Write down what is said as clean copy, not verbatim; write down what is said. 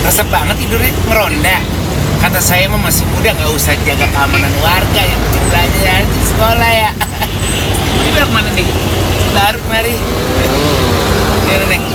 resep banget tidurnya, ngeronda. Kata saya mah masih muda, nggak usah jaga keamanan warga, yang penting belajar di sekolah ya. Ini bilang mana nih? Baru mari. Gimana nih?